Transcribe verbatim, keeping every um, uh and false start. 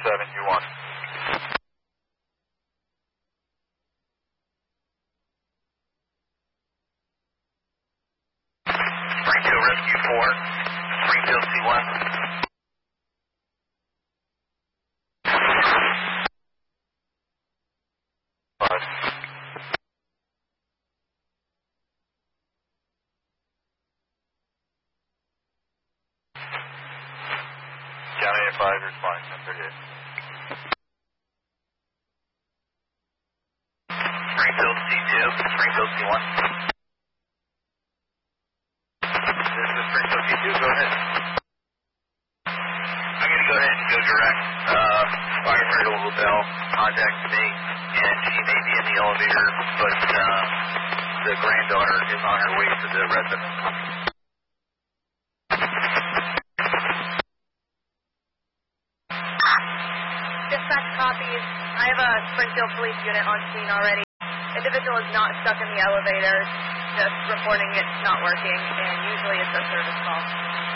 seven U one. Springfield Rescue four, Springfield C one. Five. County A five, responding ten thirty-eight. Springfield C two, Springfield C one. This is Springfield C two, go ahead. I'm going to go ahead and go direct. Uh, firefighter LaBelle contacted me, and she may be in the elevator, but uh, the granddaughter is on her way to the residence. Dispatch copies. I have a Springfield police unit on scene already. Individual is not stuck in the elevator, just reporting it's not working, and usually it's a service call.